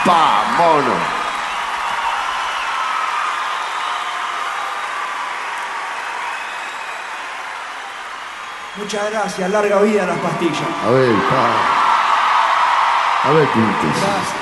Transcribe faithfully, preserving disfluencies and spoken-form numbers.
Pa, mono. Muchas gracias, larga vida a las pastillas. A ver, pa. A ver, Quintes. Gracias.